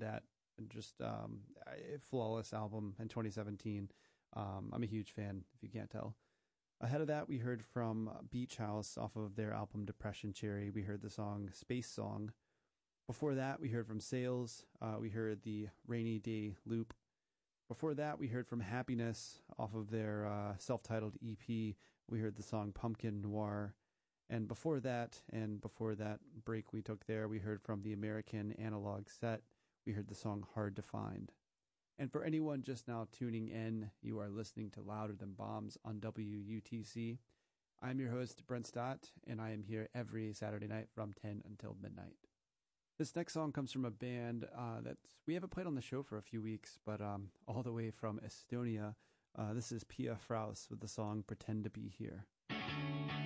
that. Just a flawless album in 2017. I'm a huge fan, if you can't tell. Ahead of that, we heard from Beach House off of their album Depression Cherry. We heard the song Space Song. Before that, we heard from Sales. We heard the Rainy Day Loop. Before that, we heard from Happiness off of their self-titled EP. We heard the song Pumpkin Noir. And before that break we took there, we heard from the American Analog Set. We heard the song Hard to Find. And for anyone just now tuning in, you are listening to Louder Than Bombs on WUTC. I'm your host, Brent Stott, and I am here every Saturday night from 10 until midnight. This next song comes from a band that we haven't played on the show for a few weeks, but all the way from Estonia. This is Pia Fraus with the song Pretend to Be Here.